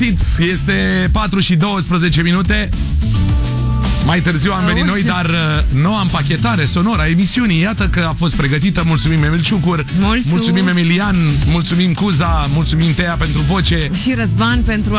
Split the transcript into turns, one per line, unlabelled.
Este 4 și 12 minute. Mai târziu am venit noi, dar noua împachetare sonoră a emisiunii, iată că a fost pregătită. Mulțumim Emil Ciucur, mulțumim Emilian, mulțumim Cuza, mulțumim Tea pentru voce
și Răzvan pentru